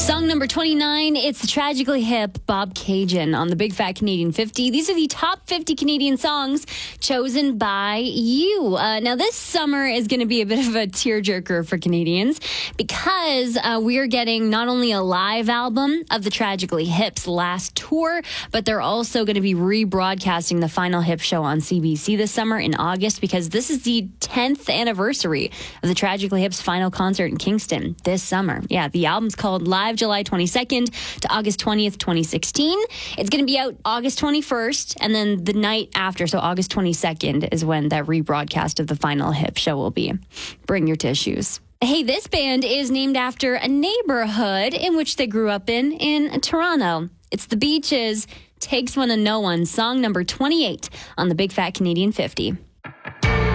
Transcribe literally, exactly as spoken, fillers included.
Song number twenty-nine, it's the Tragically Hip Bob Cajun on the Big Fat Canadian fifty. These are the top fifty Canadian songs chosen by you. Uh, now, this summer is going to be a bit of a tearjerker for Canadians because uh, we're getting not only a live album of the Tragically Hip's last tour, but they're also going to be rebroadcasting the final Hip show on C B C this summer in August because this is the tenth anniversary of the Tragically Hip's final concert in Kingston this summer. Yeah, the album's called Live July twenty-second to August twentieth, twenty sixteen. It's going to be out August twenty-first, and then the night after, so August twenty-second, is when that rebroadcast of the final Hip show will be. Bring your tissues. Hey, this band is named after a neighborhood in which they grew up in, in Toronto. It's the Beaches. Takes One to Know One, song number twenty-eight on the Big Fat Canadian fifty.